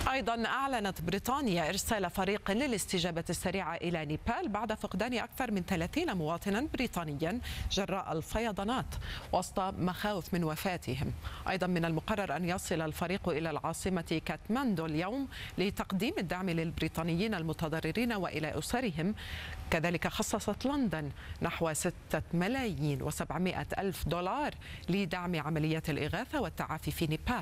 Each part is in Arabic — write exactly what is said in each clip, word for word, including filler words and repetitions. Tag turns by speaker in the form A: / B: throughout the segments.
A: أيضا أعلنت بريطانيا إرسال فريق للاستجابة السريعة إلى نيبال بعد فقدان أكثر من ثلاثين مواطنا بريطانيا جراء الفيضانات وسط مخاوف من وفاتهم. أيضا من المقرر أن يصل الفريق إلى العاصمة كاتماندو اليوم لتقديم الدعم للبريطانيين المتضررين وإلى أسرهم. كذلك خصصت لندن نحو ستة ملايين وسبعمائة ألف دولار لدعم عمليات الإغاثة والتعافي في نيبال.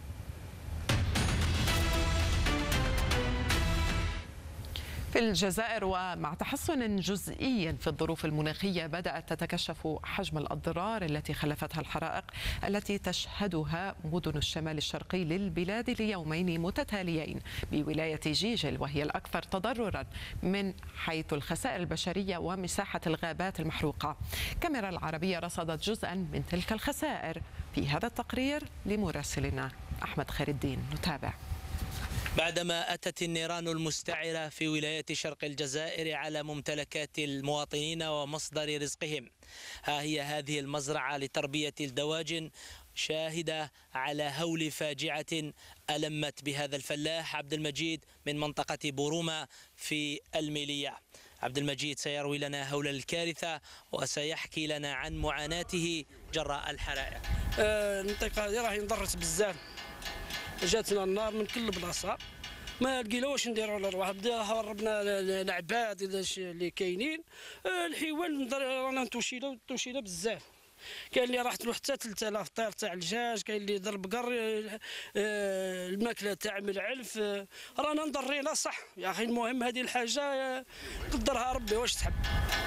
A: في الجزائر، ومع تحسن جزئي في الظروف المناخية، بدأت تتكشف حجم الأضرار التي خلفتها الحرائق التي تشهدها مدن الشمال الشرقي للبلاد ليومين متتاليين بولاية جيجل، وهي الأكثر تضررا من حيث الخسائر البشرية ومساحة الغابات المحروقة. كاميرا العربية رصدت جزءا من تلك الخسائر في هذا التقرير لمراسلنا أحمد خير الدين. نتابع.
B: بعدما أتت النيران المستعرة في ولاية شرق الجزائر على ممتلكات المواطنين ومصدر رزقهم، ها هي هذه المزرعة لتربية الدواجن شاهدة على هول فاجعة ألمت بهذا الفلاح عبد المجيد من منطقة بوروما في الميلية. عبد المجيد سيروي لنا هول الكارثة وسيحكي لنا عن معاناته جراء الحرائق.
C: المنطقة هذه راهي انضرت بزاف، جاتنا النار من كل بلاصه، ما لقينا واش نديروا الارواح. بدا هربنا العباد اللي كاينين، الحيوان رانا توشينا توشينا بزاف. كاين اللي راحت له حتى ثلاثة آلاف طير تاع الدجاج، كاين اللي ضرب بقر، الماكله تاع من العلف، رانا نضرينا صح يا اخي. المهم هذه الحاجه قدرها ربي واش تحب.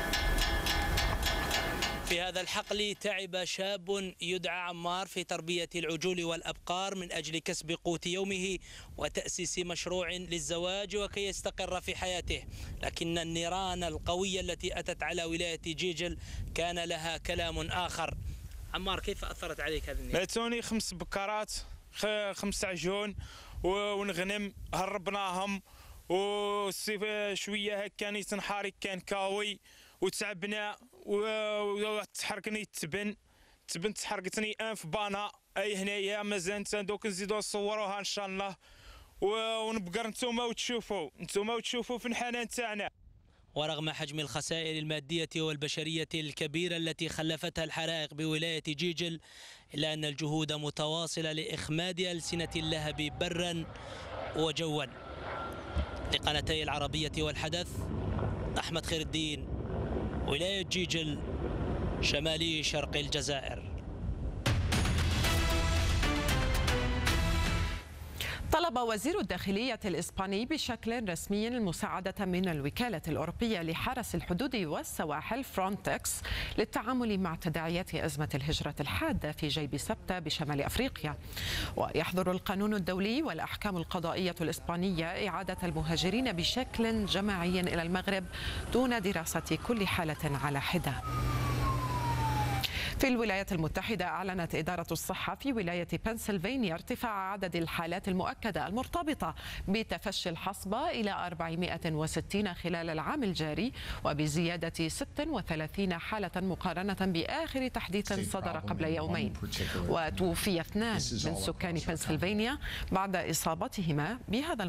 B: في هذا الحقل تعب شاب يدعى عمار في تربية العجول والأبقار من أجل كسب قوت يومه وتأسيس مشروع للزواج وكي يستقر في حياته، لكن النيران القوية التي أتت على ولاية جيجل كان لها كلام آخر. عمار، كيف أثرت عليك هذه النيران؟
D: ماتوني خمس بكرات، خمس عجون ونغنم هربناهم، والصيف شوية هكا تنحاري كان كاوي وتعبنا وتحركني التبن التبن تحركتني انف بانا اي هنايا مازال دوك نزيدو نصوروها ان شاء الله ونبقر نتوما وتشوفوا نتوما وتشوفوا في الحنان تاعنا.
B: ورغم حجم الخسائر المادية والبشرية الكبيرة التي خلفتها الحرائق بولاية جيجل، إلا أن الجهود متواصلة لإخماد ألسنة اللهب برا وجوا. لقناتي العربية والحدث، أحمد خير الدين، ولاية جيجل، شمالي شرق الجزائر.
A: طلب وزير الداخلية الإسباني بشكل رسمي المساعدة من الوكالة الأوروبية لحرس الحدود والسواحل فرونتكس للتعامل مع تداعيات أزمة الهجرة الحادة في جيب سبتة بشمال أفريقيا. ويحظر القانون الدولي والأحكام القضائية الإسبانية إعادة المهاجرين بشكل جماعي إلى المغرب دون دراسة كل حالة على حدة. في الولايات المتحدة، أعلنت إدارة الصحة في ولاية بنسلفانيا ارتفاع عدد الحالات المؤكدة المرتبطة بتفشي الحصبة إلى أربعمائة وستين خلال العام الجاري، وبزيادة ستة وثلاثين حالة مقارنة بآخر تحديث صدر قبل يومين. وتوفي اثنان من سكان بنسلفانيا بعد إصابتهما بهذا